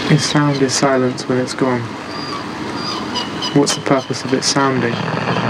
If sound is silence when it's gone, what's the purpose of it sounding?